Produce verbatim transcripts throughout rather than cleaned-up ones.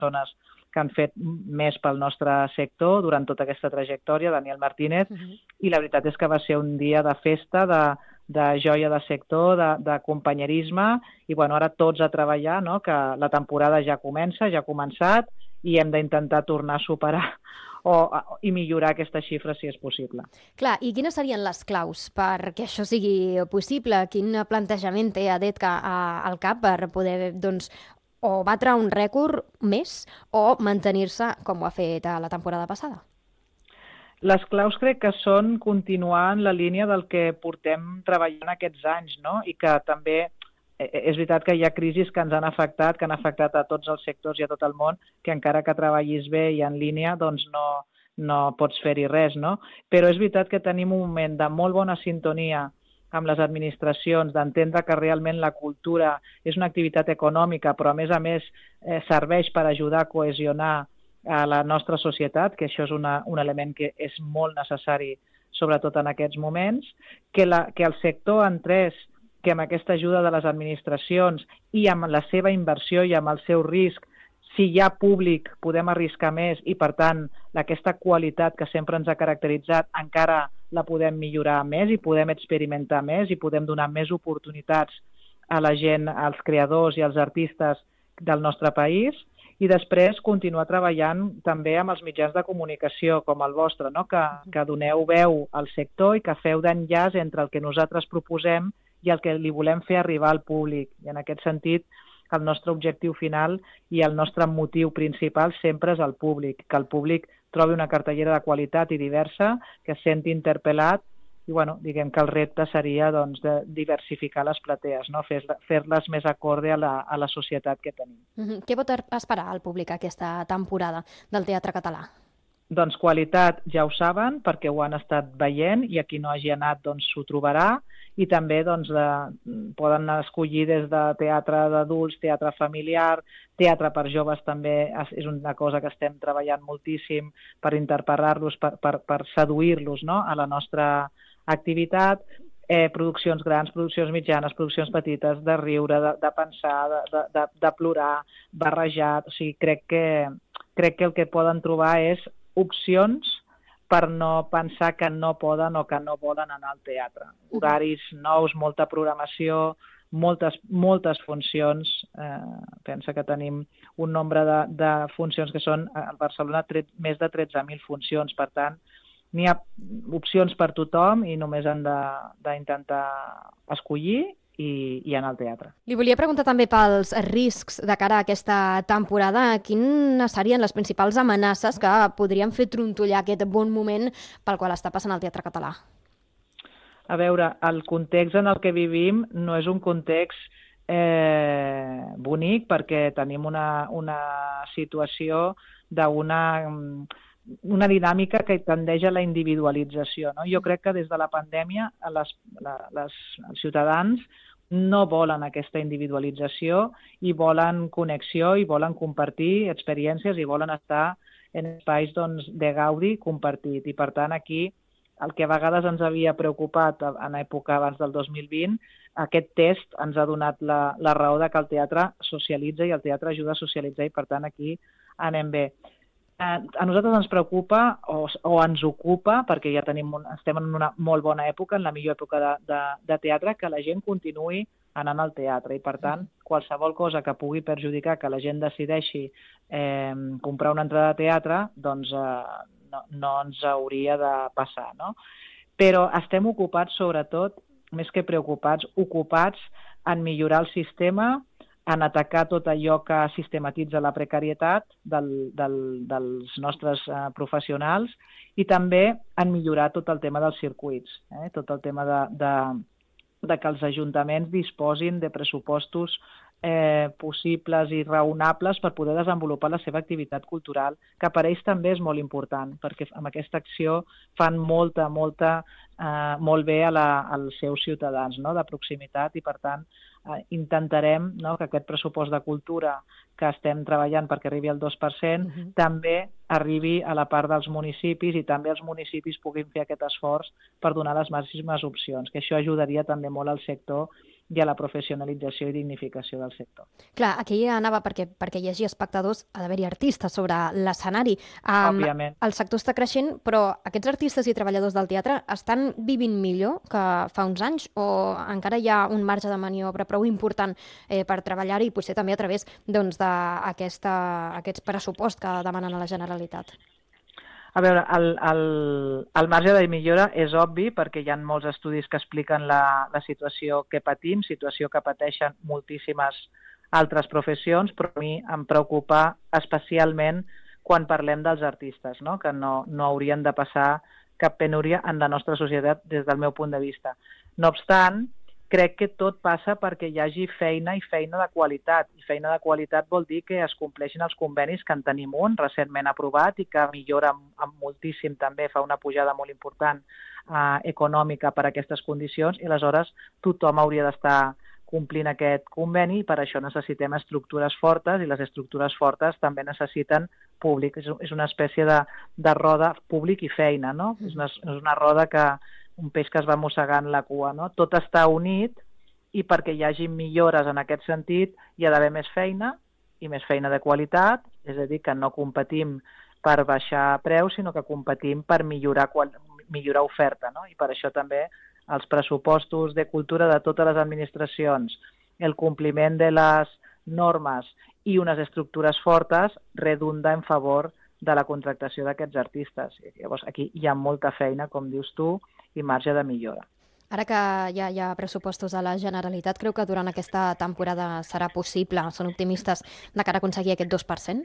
persones que han fet més pel nostre sector durant tota aquesta trajectòria, Daniel Martínez, uh-huh. i la veritat és que va ser un dia de festa, de, de joia de sector, de, de companyerisme, i bueno, ara tots a treballar, no? Que la temporada ja comença, ja ha començat, i hem d'intentar tornar a superar o, i millorar aquesta xifra si és possible. Clar, i quines serien les claus perquè això sigui possible? Quin plantejament té A D E T C al cap per poder, doncs, o batre un rècord més o mantenir-se com ho ha fet a la temporada passada? Les claus crec que són continuar en la línia del que portem treballant aquests anys, no? I que també és veritat que hi ha crisis que ens han afectat, que han afectat a tots els sectors i a tot el món, que encara que treballis bé i en línia, doncs no, no pots fer-hi res, no? Però és veritat que tenim un moment de molt bona sintonia amb les administracions, d'entendre que realment la cultura és una activitat econòmica, però a més a més eh, serveix per ajudar a cohesionar a la nostra societat, que això és una, un element que és molt necessari, sobretot en aquests moments, que, la, que el sector entrés, que amb aquesta ajuda de les administracions i amb la seva inversió i amb el seu risc, si hi ha públic podem arriscar més i, per tant, aquesta qualitat que sempre ens ha caracteritzat encara la podem millorar més i podem experimentar més i podem donar més oportunitats a la gent, als creadors i als artistes del nostre país, i després continuar treballant també amb els mitjans de comunicació com el vostre, no? que, que doneu veu al sector i que feu d'enllaç entre el que nosaltres proposem i el que li volem fer arribar al públic. I en aquest sentit, el nostre objectiu final i el nostre motiu principal sempre és el públic, que el públic trobi una cartellera de qualitat i diversa, que es senti interpel·lat, i bueno, diguem que el repte seria doncs, de diversificar les platees, no? Fer-les més acorde a la, a la societat que tenim. Mm-hmm. Què pot esperar el públic aquesta temporada del teatre català? Doncs qualitat ja ho saben, perquè ho han estat veient, i a qui no hagi anat doncs s'ho trobarà, i també doncs, de, poden escollir des de teatre d'adults, teatre familiar, teatre per joves també és una cosa que estem treballant moltíssim per interpretar-los, per, per, per seduir-los, no? A la nostra activitat, eh, produccions grans, produccions mitjanes, produccions petites, de riure, de, de pensar, de, de, de plorar, barrejat, o sigui, crec que, crec que el que poden trobar és opcions per no pensar que no poden o que no volen anar al teatre. Horaris nous, molta programació, moltes, moltes funcions. Eh, pensa que tenim un nombre de, de funcions que són, a Barcelona, tre, més de tretze mil funcions. Per tant, n'hi ha opcions per tothom i només han d'intentar escollir i, i anar al teatre. Li volia preguntar també pels riscs de cara a aquesta temporada. Quines serien les principals amenaces que podrien fer trontollar aquest bon moment pel qual està passant el teatre català? A veure, el context en el que vivim no és un context eh, bonic, perquè tenim una, una situació d'una una dinàmica que tendeix a la individualització, no? Jo crec que des de la pandèmia les, les, els ciutadans no volen aquesta individualització i volen connexió i volen compartir experiències i volen estar en espais doncs, de gaudi compartit. I per tant aquí el que a vegades ens havia preocupat en època abans del dos mil vint, aquest test ens ha donat la, la raó de que el teatre socialitza i el teatre ajuda a socialitzar i per tant aquí anem bé. A nosaltres ens preocupa o, o ens ocupa, perquè ja tenim un, estem en una molt bona època, en la millor època de, de, de teatre, que la gent continuï anant al teatre i per tant qualsevol cosa que pugui perjudicar que la gent decideixi eh, comprar una entrada de teatre doncs eh, no, no ens hauria de passar, no? Però estem ocupats sobretot, més que preocupats, ocupats en millorar el sistema, en atacar tot allò que sistematitza la precarietat del, del, dels nostres eh, professionals i també en millorar tot el tema dels circuits, eh? Tot el tema de, de, de que els ajuntaments disposin de pressupostos eh, possibles i raonables per poder desenvolupar la seva activitat cultural, que per ells també és molt important, perquè amb aquesta acció fan molta, molta, eh, molt bé a la, als seus ciutadans, no? De proximitat, i per tant eh, intentarem, no, que aquest pressupost de cultura que estem treballant perquè arribi al dos per cent uh-huh. també arribi a la part dels municipis i també els municipis puguin fer aquest esforç per donar les màximes opcions, que això ajudaria també molt al sector i a la professionalització i dignificació del sector. Clar, aquí anava perquè, perquè hi hagi espectadors, ha d'haver-hi artistes sobre l'escenari. Um, Òbviament. El sector està creixent, però aquests artistes i treballadors del teatre estan vivint millor que fa uns anys o encara hi ha un marge de maniobra prou important eh, per treballar-hi i potser també a través doncs, d'aquest pressupost que demanen a la Generalitat? A veure, el, el, el marge de millora és obvi perquè hi ha molts estudis que expliquen la, la situació que patim, situació que pateixen moltíssimes altres professions, però a mi em preocupa especialment quan parlem dels artistes, no? Que no, no haurien de passar cap penúria en la nostra societat des del meu punt de vista. No obstant, crec que tot passa perquè hi hagi feina i feina de qualitat. I feina de qualitat vol dir que es compleixin els convenis, que en tenim un recentment aprovat i que millora amb moltíssim també, fa una pujada molt important eh, econòmica per a aquestes condicions i aleshores tothom hauria d'estar complint aquest conveni i per això necessitem estructures fortes i les estructures fortes també necessiten públic. És una espècie de, de roda públic i feina, no? Mm. És, una, és una roda que un peix que es va mossegant la cua, no? Tot està unit i perquè hi hagi millores en aquest sentit hi ha d'haver més feina i més feina de qualitat, és a dir, que no competim per baixar preus, sinó que competim per millorar, millorar oferta, no? I per això també els pressupostos de cultura de totes les administracions, el compliment de les normes i unes estructures fortes redunda en favor de la contractació d'aquests artistes. Llavors, aquí hi ha molta feina, com dius tu, i marge de millora. Ara que ja hi ha pressupostos a la Generalitat, creu que durant aquesta temporada serà possible, són optimistes, de cara a aconseguir aquest dos per cent?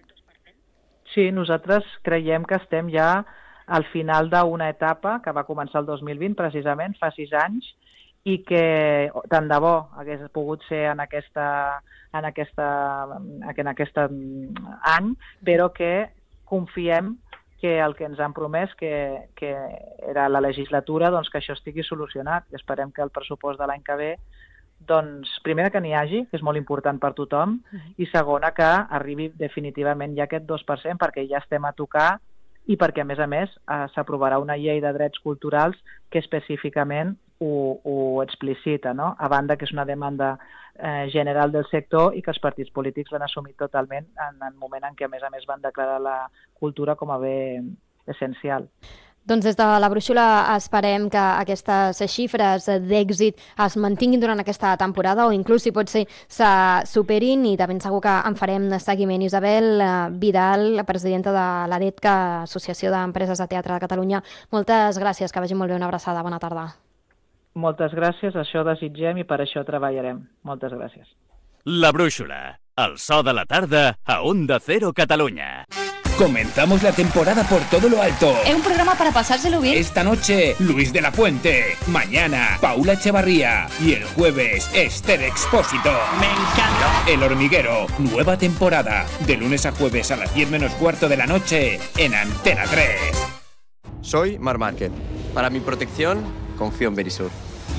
Sí, nosaltres creiem que estem ja al final d'una etapa que va començar el dos mil vint, precisament, fa sis anys, i que tant de bo hagués pogut ser en aquesta, en aquesta, en aquest any, però que confiem que el que ens han promès, que, que era la legislatura, doncs que això estigui solucionat. I esperem que el pressupost de l'any que ve, doncs, primera, que n'hi hagi, que és molt important per tothom, i segona, que arribi definitivament ja aquest dos per cent, perquè ja estem a tocar i perquè, a més a més, eh, s'aprovarà una llei de drets culturals que específicament ho, ho explicita, no? A banda que és una demanda eh, general del sector i que els partits polítics l'han assumit totalment en el moment en què, a més a més, van declarar la cultura com a bé essencial. Doncs des de la Brúixola esperem que aquestes xifres d'èxit es mantinguin durant aquesta temporada o inclús, si pot ser, se superin i de ben segur que en farem seguiment. Isabel Vidal, presidenta de l'A D E T C A, Associació d'Empreses de Teatre de Catalunya, moltes gràcies, que vagi molt bé, una abraçada, bona tarda. Moltes gràcies, això desitgem i per això treballarem. Moltes gràcies. La Brúixola, el so de la tarda a Onda Cero Catalunya. Comenzamos la temporada por todo lo alto. Es un programa para pasárselo bien. Esta noche, Luis de la Fuente. Mañana, Paula Echevarría. Y el jueves, Esther Expósito. Me encanta. El Hormiguero, nueva temporada. De lunes a jueves a las diez menos cuarto de la noche en Antena tres. Soy Marc Márquez. Para mi protección, confío en Verisur.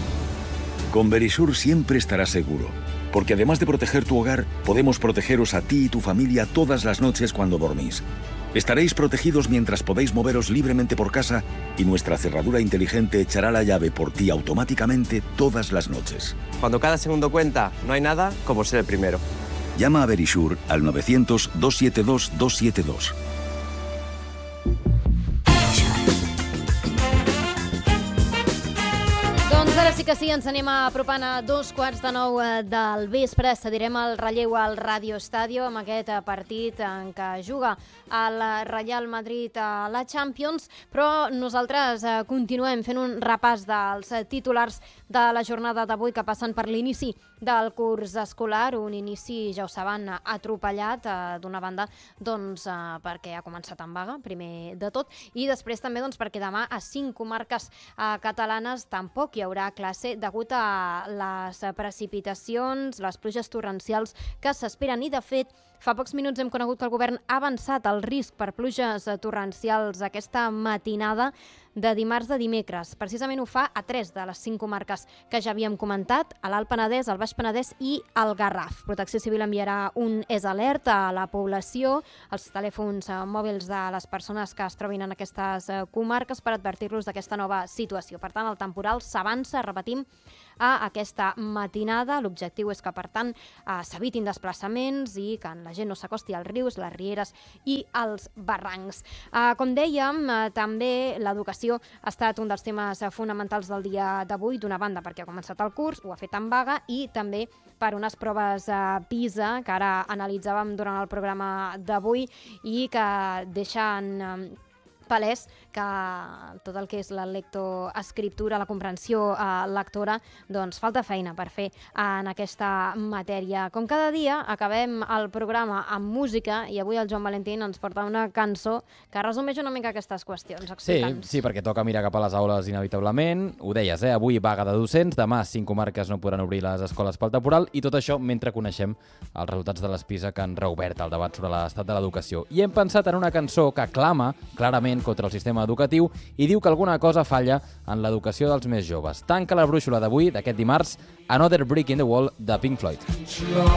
Con Verisur siempre estarás seguro. Porque además de proteger tu hogar, podemos protegeros a ti y tu familia todas las noches cuando dormís. Estaréis protegidos mientras podéis moveros libremente por casa y nuestra cerradura inteligente echará la llave por ti automáticamente todas las noches. Cuando cada segundo cuenta, no hay nada como ser el primero. Llama a Verisur al novecientos, dos siete dos, dos siete dos. Ara sí que sí, ens anem apropant a dos quarts de nou del vespre. Cedirem el relleu al Radio Estadio amb aquest partit en què juga el Real Madrid a la Champions, però nosaltres continuem fent un repàs dels titulars de la jornada d'avui que passen per l'inici del curs escolar, un inici, ja ho saben, atropellat, d'una banda, doncs, perquè ha començat en vaga, primer de tot, i després també doncs, perquè demà a cinc comarques catalanes tampoc hi haurà classe degut a les precipitacions, les pluges torrencials que s'esperen. I, de fet, fa pocs minuts hem conegut que el govern ha avançat el risc per pluges torrencials aquesta matinada de dimarts a dimecres. Precisament ho fa a tres de les cinc comarques que ja havíem comentat, a l'Alt Penedès, al Baix Penedès i al Garraf. Protecció Civil enviarà un és alert a la població, als telèfons mòbils de les persones que es trobin en aquestes comarques per advertir-los d'aquesta nova situació. Per tant, el temporal s'avança, repetim, a aquesta matinada. L'objectiu és que, per tant, eh, s'evitin desplaçaments i que la gent no s'acosti als rius, les rieres i als barrancs. Eh, com dèiem, eh, també l'educació ha estat un dels temes fonamentals del dia d'avui, d'una banda perquè ha començat el curs, ho ha fet en vaga, i també per unes proves eh, PISA que ara analitzàvem durant el programa d'avui i que deixen eh, palès que tot el que és la lectoescriptura, la comprensió eh, lectora, doncs falta feina per fer en aquesta matèria. Com cada dia, acabem el programa amb música i avui el Joan Valentín ens porta una cançó que resumeix una mica aquestes qüestions. Sí, sí, perquè toca mirar cap a les aules inevitablement. Ho deies, eh? Avui vaga de docents, demà cinc comarques no podran obrir les escoles pel temporal i tot això mentre coneixem els resultats de les PISA que han reobert el debat sobre l'estat de l'educació. I hem pensat en una cançó que clama clarament contra el sistema educatiu i diu que alguna cosa falla en l'educació dels més joves. Tanca la brúixola d'avui, d'aquest dimarts, Another Brick in the Wall, de Pink Floyd.